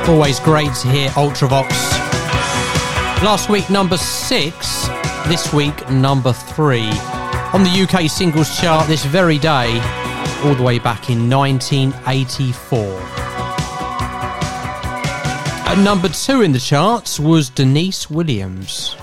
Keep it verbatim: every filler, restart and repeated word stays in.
Always great to hear Ultravox. Last week number six, this week number three. On the U K singles chart this very day, all the way back in nineteen eighty-four. At number two in the charts was Denise Williams.